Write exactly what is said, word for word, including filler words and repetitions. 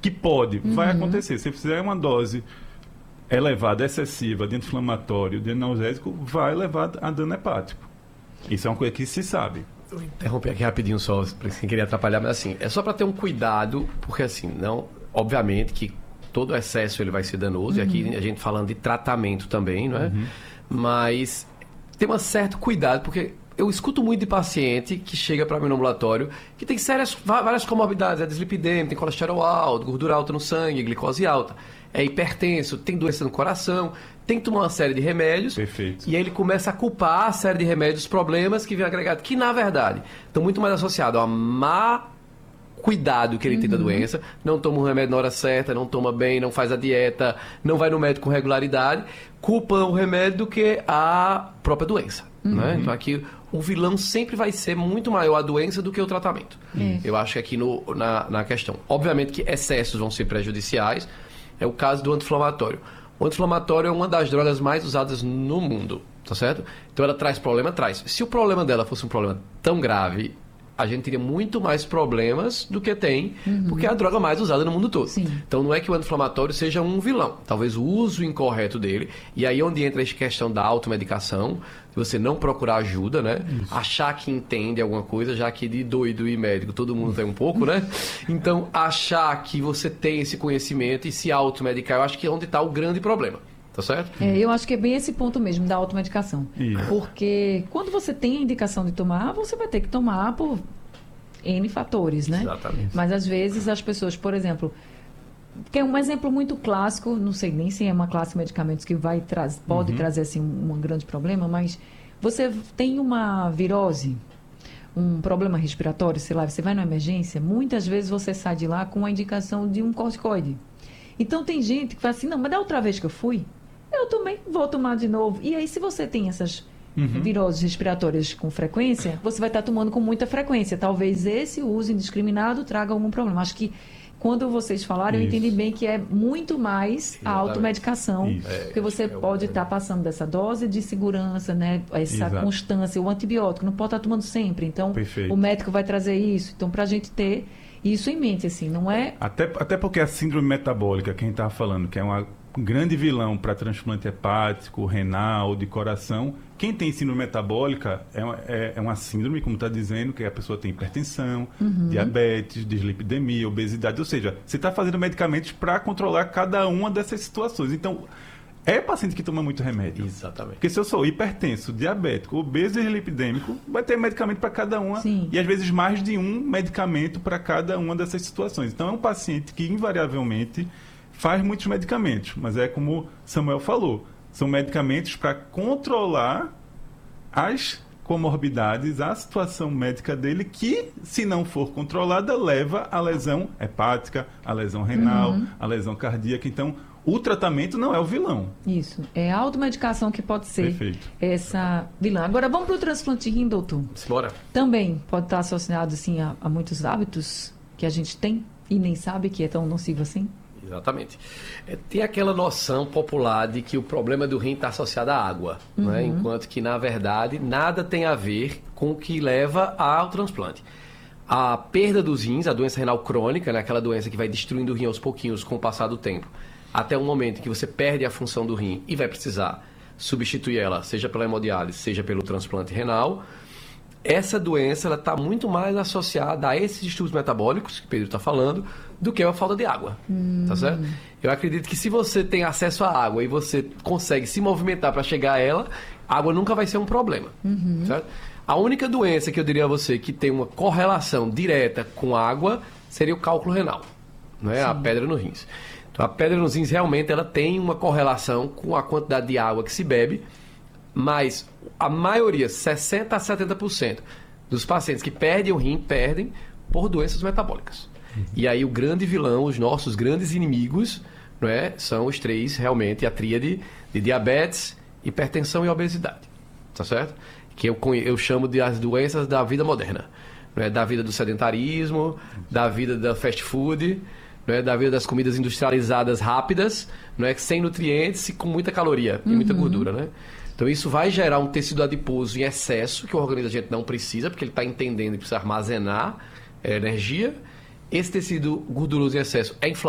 que pode, Uhum. vai acontecer. Se fizer uma dose elevada, excessiva, de anti-inflamatório, de analgésico, vai levar a dano hepático. Isso é uma coisa que se sabe. Vou interromper aqui rapidinho só, sem querer atrapalhar, mas assim, é só para ter um cuidado, porque assim, não, obviamente que todo excesso ele vai ser danoso, uhum. e aqui a gente falando de tratamento também, não é? Uhum. Mas tem um certo cuidado, porque eu escuto muito de paciente que chega para mim no ambulatório que tem sérias, várias comorbidades, é dislipidemia, tem colesterol alto, gordura alta no sangue, glicose alta, é hipertenso, tem doença no coração, tem que tomar uma série de remédios. Perfeito. E aí ele começa a culpar a série de remédios, problemas que vem agregado, que na verdade estão muito mais associados a má cuidado que ele uhum. tem da doença, não toma o remédio na hora certa, não toma bem, não faz a dieta, não vai no médico com regularidade, culpam o remédio do que a própria doença. Uhum. Né? Então aqui o vilão sempre vai ser muito maior a doença do que o tratamento. Uhum. Eu acho que aqui no, na, na questão. Obviamente que excessos vão ser prejudiciais, é o caso do anti-inflamatório. O anti-inflamatório é uma das drogas mais usadas no mundo, tá certo? Então ela traz problema? Traz. Se o problema dela fosse um problema tão grave, a gente teria muito mais problemas do que tem, uhum. porque é a droga mais usada no mundo todo. Sim. Então não é que o anti-inflamatório seja um vilão, talvez o uso incorreto dele, e aí onde entra a questão da automedicação, de você não procurar ajuda, né? Isso. Achar que entende alguma coisa, já que de doido e médico todo mundo tem um pouco, né? Então achar que você tem esse conhecimento e se automedicar, eu acho que é onde está o grande problema. Tá certo? É, eu acho que é bem esse ponto mesmo da automedicação. Isso. Porque quando você tem a indicação de tomar, você vai ter que tomar por N fatores, né? Exatamente. Mas às vezes as pessoas, por exemplo, que é um exemplo muito clássico, não sei nem se é uma classe de medicamentos que vai trazer, pode uhum. trazer assim um, um grande problema, mas você tem uma virose, um problema respiratório, sei lá, você vai na emergência, muitas vezes você sai de lá com a indicação de um corticoide. Então tem gente que fala assim, não, mas da outra vez que eu fui, eu tomei, vou tomar de novo. E aí, se você tem essas uhum. viroses respiratórias com frequência, você vai estar tomando com muita frequência. Talvez esse uso indiscriminado traga algum problema. Acho que quando vocês falaram, Isso. eu entendi bem que é muito mais a automedicação. Isso. Porque você é, pode estar passando dessa dose de segurança, né? Essa Exato. Constância, o antibiótico, não pode estar tomando sempre. Então, Perfeito. O médico vai trazer isso. Então, para a gente ter isso em mente, assim, não é... Até, até porque a síndrome metabólica, quem estava falando, que é uma um grande vilão para transplante hepático, renal, de coração. Quem tem síndrome metabólica é uma, é, é uma síndrome, como está dizendo, que a pessoa tem hipertensão, uhum. diabetes, dislipidemia, obesidade. Ou seja, você está fazendo medicamentos para controlar cada uma dessas situações. Então, é paciente que toma muito remédio. Exatamente. Porque se eu sou hipertenso, diabético, obeso e dislipidêmico, vai ter medicamento para cada uma. Sim. E às vezes mais de um medicamento para cada uma dessas situações. Então, é um paciente que invariavelmente faz muitos medicamentos, mas é como Samuel falou, são medicamentos para controlar as comorbidades, a situação médica dele, que, se não for controlada, leva à lesão hepática, à lesão renal, uhum. à lesão cardíaca. Então, o tratamento não é o vilão. Isso, é a automedicação que pode ser Perfeito. Essa vilã. Agora, vamos para o transplante de rim, doutor? Bora. Também pode estar associado, assim, a, a muitos hábitos que a gente tem e nem sabe que é tão nocivo assim? Exatamente. É, tem aquela noção popular de que o problema do rim está associado à água, uhum. né? Enquanto que, na verdade, nada tem a ver com o que leva ao transplante. A perda dos rins, a doença renal crônica, né? Aquela doença que vai destruindo o rim aos pouquinhos com o passar do tempo, até o momento em que você perde a função do rim e vai precisar substituir ela, seja pela hemodiálise, seja pelo transplante renal. Essa doença está muito mais associada a esses distúrbios metabólicos que o Pedro está falando do que a falta de água, hum. tá certo? Eu acredito que se você tem acesso à água e você consegue se movimentar para chegar a ela, a água nunca vai ser um problema, uhum. certo? A única doença que eu diria a você que tem uma correlação direta com água seria o cálculo renal, não é? A pedra nos rins. Então, a pedra nos rins realmente ela tem uma correlação com a quantidade de água que se bebe, mas a maioria, sessenta a setenta por cento dos pacientes que perdem o rim, perdem por doenças metabólicas. Uhum. E aí o grande vilão, os nossos grandes inimigos, não é? São os três, realmente, a tríade de diabetes, hipertensão e obesidade. Tá certo? Que eu, eu chamo de as doenças da vida moderna. Não é? Da vida do sedentarismo, da vida da fast food, não é? Da vida das comidas industrializadas rápidas, não é? Sem nutrientes e com muita caloria e muita uhum. gordura, né? Então, isso vai gerar um tecido adiposo em excesso, que o organismo da gente não precisa, porque ele está entendendo que precisa armazenar é, energia. Esse tecido gorduroso em excesso é inflamatório.